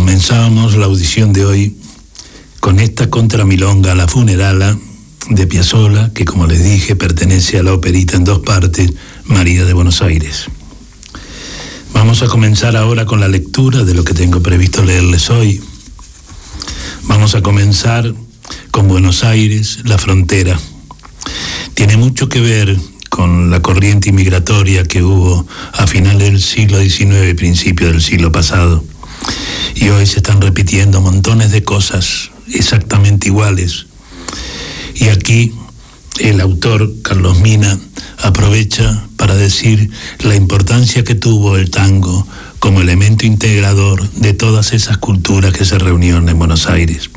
Comenzábamos la audición de hoy con esta contramilonga, La Funerala, de Piazzolla, que como les dije pertenece a la operita en dos partes, María de Buenos Aires. Vamos a comenzar ahora con la lectura de lo que tengo previsto leerles hoy. Vamos a comenzar con Buenos Aires, la frontera. Tiene mucho que ver con la corriente inmigratoria que hubo a finales del siglo XIX y principios del siglo pasado. Y hoy se están repitiendo montones de cosas exactamente iguales. Y aquí el autor, Carlos Mina, aprovecha para decir la importancia que tuvo el tango como elemento integrador de todas esas culturas que se reunieron en Buenos Aires.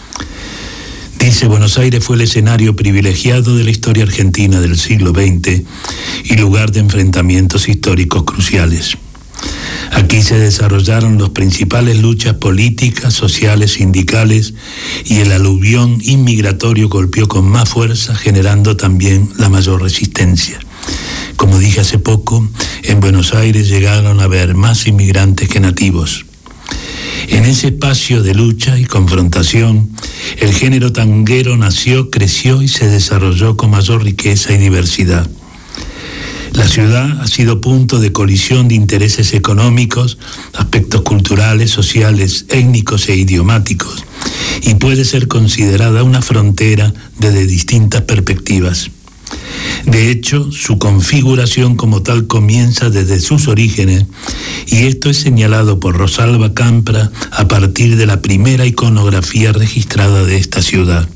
Dice: Buenos Aires fue el escenario privilegiado de la historia argentina del siglo XX y lugar de enfrentamientos históricos cruciales. Aquí se desarrollaron las principales luchas políticas, sociales, sindicales, y el aluvión inmigratorio golpeó con más fuerza, generando también la mayor resistencia. Como dije hace poco, en Buenos Aires llegaron a haber más inmigrantes que nativos. En ese espacio de lucha y confrontación, el género tanguero nació, creció y se desarrolló con mayor riqueza y diversidad. La ciudad ha sido punto de colisión de intereses económicos, aspectos culturales, sociales, étnicos e idiomáticos, y puede ser considerada una frontera desde distintas perspectivas. De hecho, su configuración como tal comienza desde sus orígenes, y esto es señalado por Rosalba Campra a partir de la primera iconografía registrada de esta ciudad.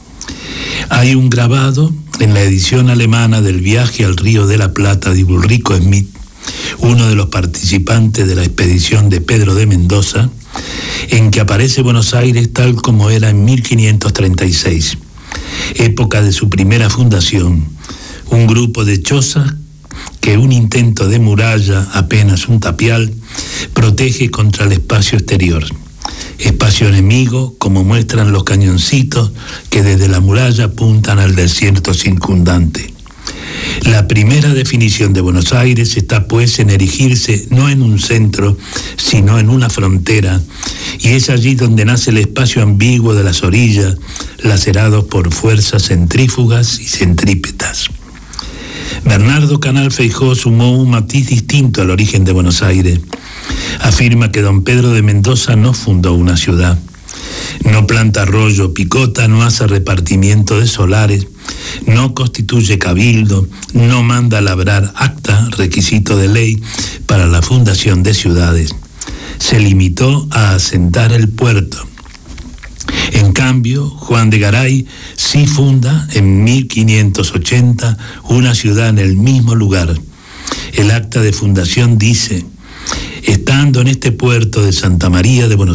Hay un grabado en la edición alemana del Viaje al Río de la Plata de Ulrico Schmidt, uno de los participantes de la expedición de Pedro de Mendoza, en que aparece Buenos Aires tal como era en 1536, época de su primera fundación, un grupo de chozas que un intento de muralla, apenas un tapial, protege contra el espacio exterior. Espacio enemigo, como muestran los cañoncitos que desde la muralla apuntan al desierto circundante. La primera definición de Buenos Aires está pues en erigirse no en un centro, sino en una frontera, y es allí donde nace el espacio ambiguo de las orillas, lacerados por fuerzas centrífugas y centrípetas. Bernardo Canal Feijó sumó un matiz distinto al origen de Buenos Aires. Afirma que don Pedro de Mendoza no fundó una ciudad, no planta arroyo, picota, no hace repartimiento de solares, no constituye cabildo, no manda a labrar acta, requisito de ley para la fundación de ciudades. Se limitó a asentar el puerto. En cambio, Juan de Garay sí funda en 1580 una ciudad en el mismo lugar. El acta de fundación dice: estando en este puerto de Santa María de Buenos